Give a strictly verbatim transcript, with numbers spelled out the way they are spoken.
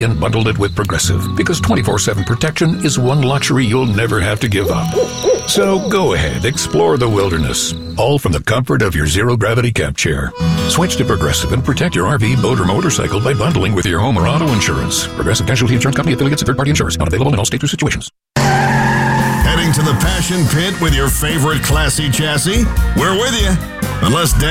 and bundled it with Progressive because twenty-four seven protection is one luxury you'll never have to give up. So go ahead, explore the wilderness, all from the comfort of your zero-gravity camp chair. Switch to Progressive and protect your R V, boat, or motorcycle by bundling with your home or auto insurance. Progressive Casualty Insurance Company affiliates and third-party insurers. Not available in all states or situations. Heading to the Passion Pit with your favorite classy chassis? We're with you. Unless Dan